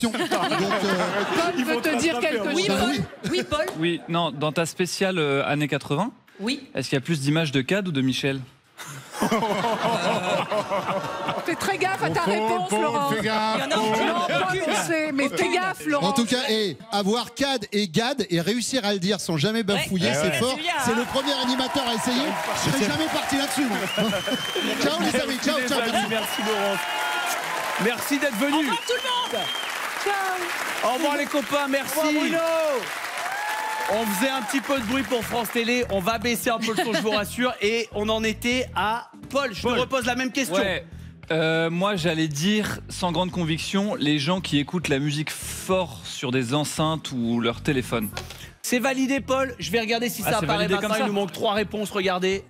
Donc, Il veut te dire quelque chose. Oui, Paul. Oui, Paul. Oui, non, dans ta spéciale années 80, Oui. est-ce qu'il y a plus d'images de Cad ou de Michel? Fais très gaffe à ta réponse, Laurent. fais gaffe. Il y en a Non, aucune. Paul, on sait, mais fais gaffe, Laurent. En tout cas, avoir Cad et Gad et réussir à le dire sans jamais bafouiller, Ouais. c'est Ouais. fort. Julien, C'est hein. le premier animateur à essayer. Je serais jamais parti là-dessus. moi. Ciao les amis, ciao, ciao. Merci Laurent. Merci d'être venu. Au revoir tout le monde. Au revoir les copains, merci. On faisait un petit peu de bruit pour France Télé. On va baisser un peu le son, je vous rassure. Et on en était à Paul. Je te repose la même question. Ouais. Moi, j'allais dire, sans grande conviction, les gens qui écoutent la musique fort sur des enceintes ou leur téléphone. C'est validé, Paul. Je vais regarder si ça c'est apparaît validé maintenant. comme ça. Il nous manque 3 réponses. Regardez.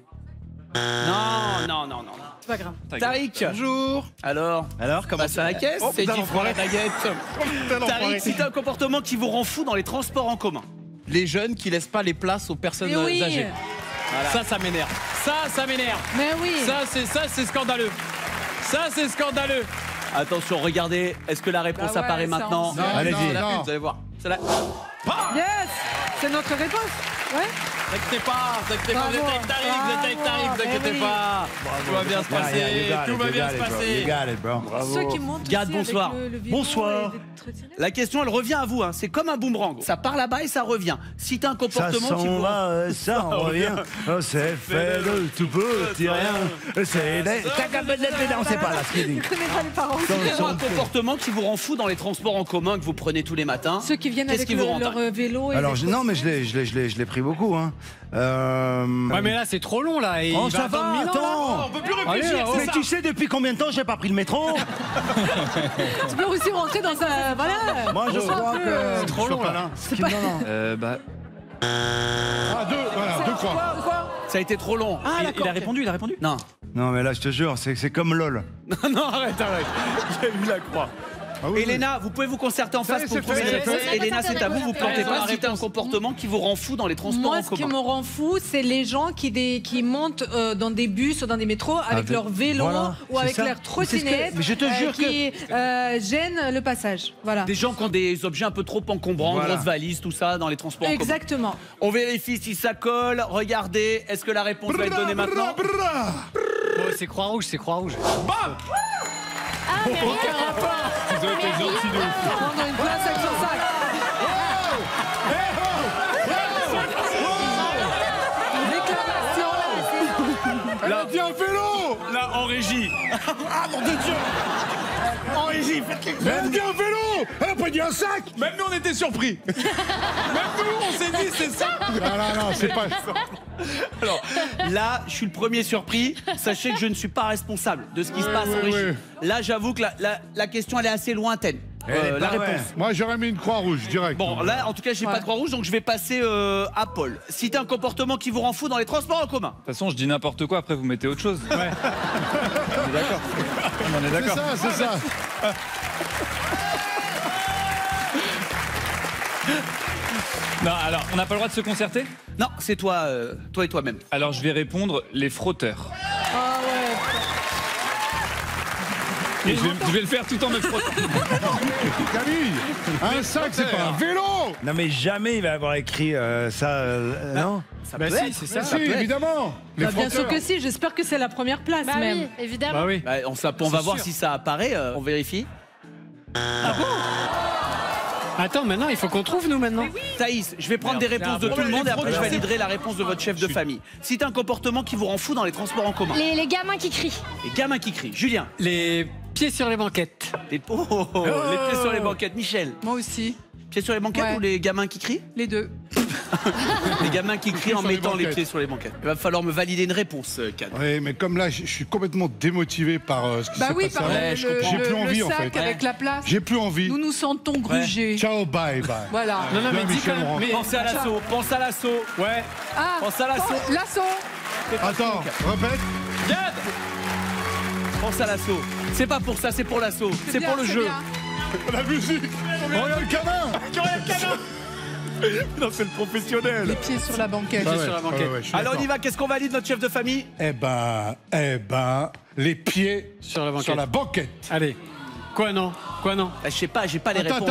Non. C'est pas grave. Tariq. Bonjour. Alors, comment passe à la caisse. Oh, C'est putain, dit pour la l'enfoiré. baguette. Tariq, c'est un comportement qui vous rend fou dans les transports en commun. Les jeunes qui laissent pas les places aux personnes Mais oui. âgées. Ça m'énerve. Ça m'énerve. Mais oui. Ça, c'est scandaleux. Ça, c'est scandaleux. Attention, regardez. Est-ce que la réponse Ah ouais, apparaît ça, maintenant on sait. Allez-y. Vous allez voir. C'est la... Yes. C'est notre réponse. Ouais. Ne vous inquiétez pas, vous inquiétez pas, vous êtes avec Tariq, vous êtes avec Tariq, vous Bravo. inquiétez Eh pas. Tout va bien se passer, tout va bien se passer. Ceux qui montent Gad, aussi avec bonsoir. le vélo Bonsoir. et des trottinettes. La question, elle revient à vous. Hein. C'est comme un boomerang. Ça part là-bas et ça revient. Si t'as un Ça comportement qui s'en vous... va, ça en revient. Oh, c'est fait de tout petit rien. C'est les... Non, c'est pas la Je connais pas les paroles. Ou un comportement qui vous rend fou dans les transports en commun que vous prenez tous les matins. Ceux qui viennent Qu'est-ce avec qui vous rend leur vélo. Et Alors, les non, mais je l'ai pris beaucoup. Hein. Ouais, mais là, c'est trop long, là. Et Oh, il ça attendre va, 1000 ans, là. attends. On peut plus réfléchir, Mais tu sais depuis combien de temps j'ai pas pris le métro? Tu peux aussi rentrer dans un. Voilà. Moi, je crois que... C'est trop long, là. Bah, Ah, deux croix. Quoi? Ça a été trop long. il a répondu, il a répondu. Non. Non, mais là, je te jure, c'est comme LOL. Non, arrête. J'ai eu la croix. Elena, vous pouvez vous concerter en face pour trouver les réponses. Elena, c'est à vous, vous plantez pas. Si t'as un comportement qui vous rend fou dans les transports Moi, en ce qui commun. me rend fou, c'est les gens qui montent dans des bus ou dans des métros avec leur vélo voilà, ou c'est avec ça. leur trottinette Mais je te jure qui gênent le passage. Voilà. Des gens qui ont des objets un peu trop encombrants, grosses valises, tout ça, dans les transports en commun. Exactement. On vérifie si ça colle. Regardez, est-ce que la réponse va être donnée maintenant? Oh, c'est Croix-Rouge, c'est Croix-Rouge. Ils ont été gentils de ouf. Prendre une place avec son sac. Réclamation. Là, Tiens, un vélo. là, en régie. Ah, mon Dieu. En régie, faites quelque chose. Elle a dit un vélo. Elle a pas dit un sac. Même nous, on était surpris. Même nous, on s'est dit, c'est ça. Non, c'est pas. Alors, là, je suis le premier surpris. Sachez que je ne suis pas responsable de ce qui se passe en régie. oui. Là, j'avoue que la question, elle est assez lointaine. Elle est La pas, ouais. réponse. Moi, j'aurais mis une croix rouge direct. Bon, là, en tout cas, j'ai pas de croix rouge, donc je vais passer à Paul. Si t'as un comportement qui vous rend fou dans les transports en commun. De toute façon, je dis n'importe quoi, après vous mettez autre chose. Ouais. On est d'accord. On est C'est d'accord. ça, c'est ça. Non, alors, on n'a pas le droit de se concerter? Non, c'est toi, toi et toi-même. Alors, je vais répondre les frotteurs. Ah ouais. Et je vais le faire tout en me frottant. Camille, un sac, c'est pas un vélo. Non, mais jamais il va avoir écrit ça, non? Ça Bah peut si, être. c'est ça. Si, évidemment. Les Bah, bien sûr frotteurs. que si. J'espère que c'est la première place Bah même. oui, évidemment. Bah oui. Bah, on va voir sûr. si ça apparaît, on vérifie. Attends, maintenant, il faut qu'on trouve, nous, maintenant. Thaïs, je vais prendre des réponses de tout le monde et après je validerai la réponse de votre chef de famille. Si t'as un comportement qui vous rend fou dans les transports en commun. Les gamins qui crient. Les gamins qui crient. Julien. Les pieds sur les banquettes. Les pieds sur les banquettes. Michel. Moi aussi. Pieds sur les banquettes Ouais. ou les gamins qui crient? Les deux. Les gamins qui crient en sur les mettant les banquettes. pieds sur les banquettes. Il va falloir me valider une réponse, Kat. Oui, mais comme là, je suis complètement démotivé par ce qui Bah s'est oui, passé par avant. Ouais, je comprends. J'ai plus envie, le en sac fait. avec la place. J'ai plus envie. Nous nous sentons grugés. Ciao, bye, bye. Voilà. Non, non, Bien, mais dis Michel quand même. Laurent. Mais... Pensez à l'assaut, pense à l'assaut. Ouais. Ah, Pense à l'assaut. l'assaut. Attends, répète. Gad, pense à l'assaut. C'est pas pour ça, c'est pour l'assaut. C'est bien, pour le jeu. bien. La musique. Regarde le canin. Non, c'est le professionnel. Les pieds sur la banquette. Ah ouais, sur la banquette. ouais, je suis Alors on d'accord. y va, qu'est-ce qu'on valide, notre chef de famille? Eh ben, les pieds Sur la banquette. sur la banquette. Allez. Quoi, non? Quoi non? Je sais pas, j'ai pas les Attends, réponses.